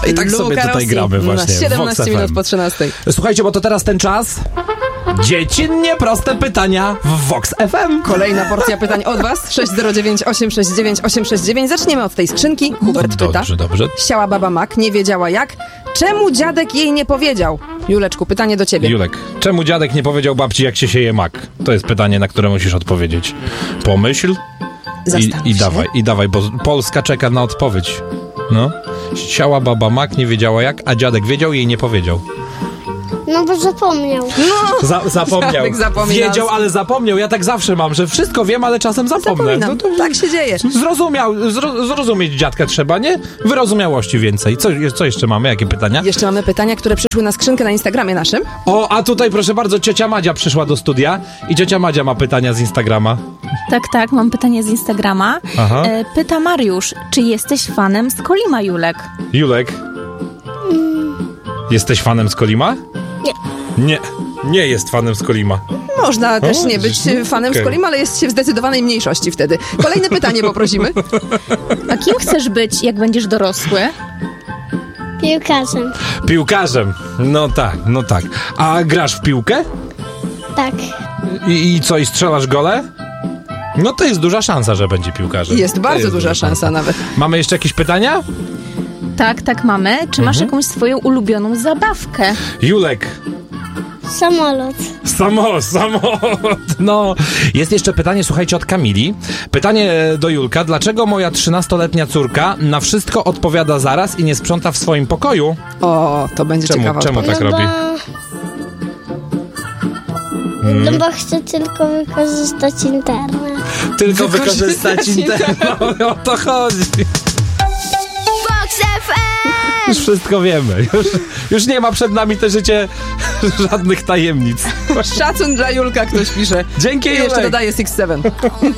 I tak sobie Luca tutaj Rossi gramy właśnie. na 17 minut po 13. Słuchajcie, bo to teraz ten czas. Dziecinnie proste pytania w Vox FM. Kolejna porcja pytań od was. 609 869 869. Zaczniemy od tej skrzynki. Hubert pyta. Dobrze. Siała baba Mak, nie wiedziała jak. Czemu dziadek jej nie powiedział? Juleczku, pytanie do ciebie. Julek, czemu dziadek nie powiedział babci, jak się sieje mak? To jest pytanie, na które musisz odpowiedzieć. Pomyśl i dawaj, bo Polska czeka na odpowiedź. No. Siała baba Mak, nie wiedziała jak, a dziadek wiedział i jej nie powiedział. No bo zapomniał. Zapomniał. Dziadek zapomina. Wiedział, ale zapomniał. Ja tak zawsze mam, że wszystko wiem, ale czasem zapomnę. No to tak się dzieje. Zrozumieć dziadka trzeba, nie? Wyrozumiałości więcej. Co jeszcze mamy? Jakie pytania? Jeszcze mamy pytania, które przyszły na skrzynkę na Instagramie naszym. O, a tutaj proszę bardzo, ciocia Madzia przyszła do studia i ciocia Madzia ma pytania z Instagrama. Tak, mam pytanie z Instagrama. Aha. Pyta Mariusz, czy jesteś fanem Skolima, Julek? Julek? Jesteś fanem Skolima? Nie jest fanem Skolima. Można też nie być fanem okej. Skolima, ale jest się w zdecydowanej mniejszości wtedy. Kolejne pytanie poprosimy. A kim chcesz być, jak będziesz dorosły? Piłkarzem. Piłkarzem. No tak. A grasz w piłkę? Tak. I co, i strzelasz gole? No to jest duża szansa, że będzie piłkarzem. Jest bardzo duża szansa nawet. Mamy jeszcze jakieś pytania? Tak, mamy. Czy masz jakąś swoją ulubioną zabawkę? Julek. Samolot. Samolot. No. Jest jeszcze pytanie, słuchajcie, od Kamili. Pytanie do Julka. Dlaczego moja 13-letnia córka na wszystko odpowiada zaraz i nie sprząta w swoim pokoju? O, to będzie ciekawa Czemu tak robi? No bo chcę tylko wykorzystać internet. Tylko wykorzystać internet. O to chodzi. Vox FM! Już wszystko wiemy. Już nie ma przed nami te życie żadnych tajemnic. Szacun dla Julka, ktoś pisze. Dzięki, I jeszcze Julek. dodaje 6-7.